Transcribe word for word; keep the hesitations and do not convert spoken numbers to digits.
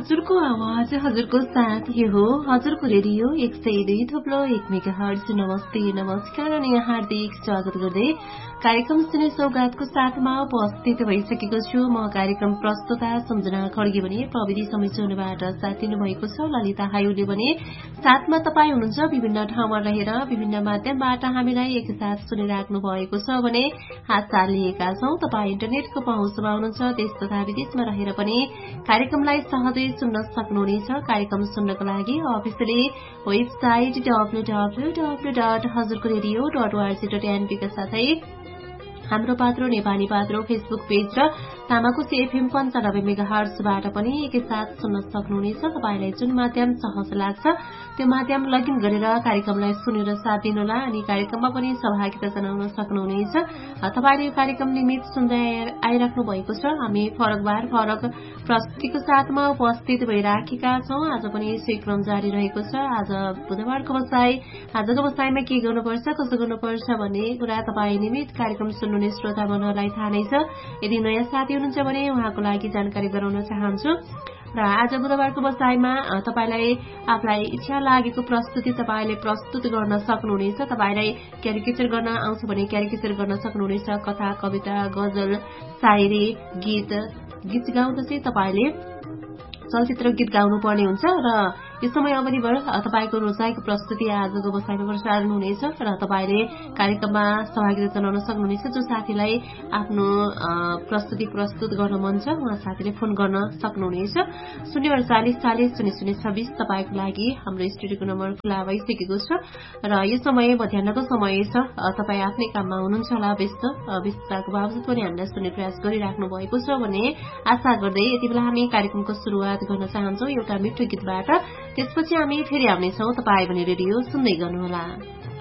हजुरको आवाज हजुरको साथ यो हो हजुरको रेडियो एक सय दुई थुप्लो एक मेगा हर्ज। नमस्ते नमस्कार अनि हार्दिक स्वागत गर्दै कार्यक्रम सुने सौगातको साथमा उपस्थित भइसकेको छु म कार्यक्रम प्रस्तुता सम्झना खड्गे भने प्रविधि समितिबाट साथ दिनुभएको छ ललिता हायुले भने साथमा तपाईँ हुनुहुन्छ विभिन्न ठाउँमा रहेर विभिन्न माध्यमबाट हामीलाई एकसाथ सुनिराख्नु भएको छ भने आशा लिएका छौं तपाईँ इन्टरनेटको पहुँचमा हुनुहुन्छ देश तथा विदेशमा रहेर पनि कार्यक्रमलाई सहजै सुन्न सक्नुहुनेछ। कार्यक्रम सुन्नको लागि officially website W W W dot हजुरको radio dot ORG dot NP का साथै हाम्रो पात्रो नेपाली पात्रो फेसबुक पेज र तामाकोसी एफएम पन्चानब्बे मेगा हर्जबाट पनि एकैसाथ सुन्न सक्नुहुनेछ। तपाईलाई जुन माध्यम सहज लाग्छ त्यो माध्यम लगइन गरेर कार्यक्रमलाई सुनेर साथ दिनुहोला अनि कार्यक्रममा पनि सहभागिता जनाउन सक्नुहुनेछ। तपाईले यो कार्यक्रम नियमित सुन्दै आइराख्नु भएको छ। हामी फरकबार फरक प्रस्तुतिको साथमा उपस्थित भइराखेका छौं। आज पनि यसै क्रम जारी रहेको छ। आज बुधबारको बसाई आजको बसाईमा के गर्नुपर्छ कसो गर्नुपर्छ भन्ने कुरा तपाईँ नियमित कार्यक्रम सुन्नुहुने श्रोता मनहरूलाई थाहा नै छ। यदि नयाँ साथी हुनुहुन्छ भने उहाँको लागि जानकारी गराउन चाहन्छु र आज बुधबारको बसाईमा तपाईलाई आफूलाई इच्छा लागेको प्रस्तुति तपाईले प्रस्तुत गर्न सक्नुहुनेछ। तपाईलाई क्यारिकेचर गर्न आउँछ भने क्यारिकेचर गर्न सक्नुहुनेछ। कथा कविता गजल शायरी गीत गीत गाउँदा चाहिँ तपाईले चलचित्र गीत गाउनु पर्ने हुन्छ र यो समय अवधिभर तपाईको रोजाइको प्रस्तुति आजको बसाईमा प्रसारण हुनेछ र तपाईले कार्यक्रममा सहभागिता जनाउन सक्नुहुनेछ। जो साथीलाई आफ्नो प्रस्तुति प्रस्तुत गर्न मन छ उहाँ साथीले फोन गर्न सक्नुहुनेछ। शून्य अडचालिस चालिस शून्य शून्य छब्बीस तपाईको लागि हाम्रो स्टुडियोको नम्बर खुला भइसकेको छ र यो समय मध्याहको समय छ। तपाईँ आफ्नै काममा हुनुहुन्छ होला व्यस्त व्यस्तताको बावजुद पनि हामीलाई सुन्ने प्रयास गरिराख्नु भएको छ भन्ने आशा गर्दै यति बेला हामी कार्यक्रमको सुरुवात गर्न चाहन्छौं एउटा मिठो गीतबाट। त्यसपछि हामी फेरि आउनेछौं। तपाईँ भने रेडियो सुन्दै गर्नुहोला।